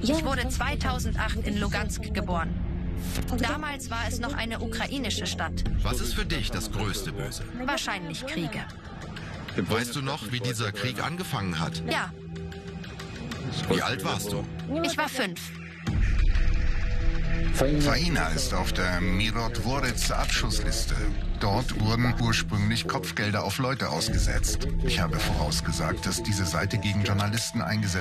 Ich wurde 2008 in Lugansk geboren. Damals war es noch eine ukrainische Stadt. Was ist für dich das größte Böse? Wahrscheinlich Kriege. Weißt du noch, wie dieser Krieg angefangen hat? Ja, Wie alt warst du? ich war 5. Faina ist auf der Mirotvorets-Abschussliste. Dort wurden ursprünglich Kopfgelder auf Leute ausgesetzt. Ich habe vorausgesagt, dass diese Seite gegen Journalisten eingesetzt